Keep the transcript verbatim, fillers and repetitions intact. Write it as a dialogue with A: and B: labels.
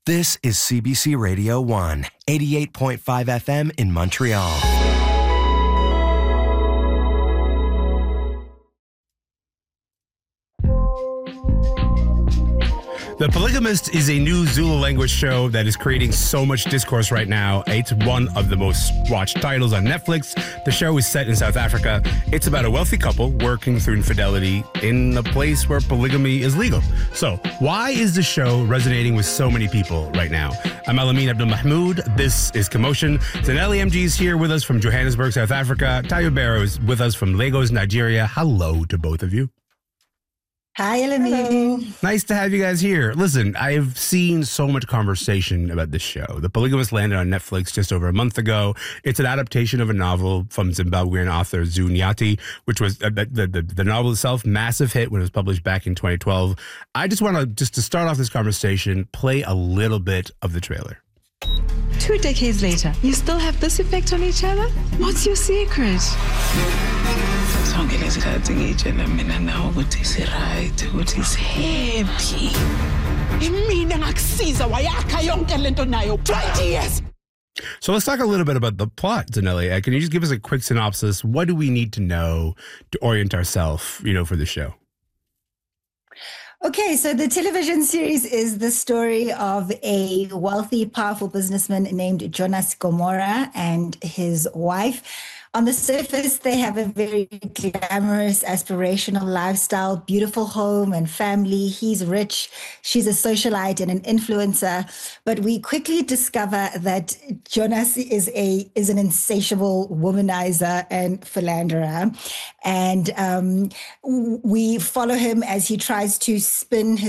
A: This is C B C Radio one, eighty-eight point five F M in Montreal.
B: The Polygamist is a new Zulu language show that is creating so much discourse right now. It's one of the most watched titles on Netflix. The show is set in South Africa. It's about a wealthy couple working through infidelity in a place where polygamy is legal. So why is the show resonating with so many people right now? I'm Alameen Abdul Mahmoud. This is Commotion. Zanelli M G is here with us from Johannesburg, South Africa. Tayo Barrow is with us from Lagos, Nigeria. Hello to both of you.
C: Hi, Alameen.
B: Nice to have you guys here. Listen, I've seen so much conversation about this show. The Polygamist landed on Netflix just over a month ago. It's an adaptation of a novel from Zimbabwean author Zulu Nyathi, which was uh, the, the, the novel itself, massive hit when it was published back in twenty twelve. I just want to, just to start off this conversation, play a little bit of the trailer.
D: Two decades later, you still have this effect on each other? What's your secret? twenty
C: years.
B: So let's talk a little bit about the plot, Zanelli. Uh, Can you just give us a quick synopsis? What do we need to know to orient ourselves, you know, for the show?
C: Okay, so the television series is the story of a wealthy, powerful businessman named Jonas Gomora and his wife. On the surface, they have a very glamorous, aspirational lifestyle, beautiful home and family. He's rich. She's a socialite and an influencer. But we quickly discover that Jonas is a is an insatiable womanizer and philanderer. And um, we follow him as he tries to spin his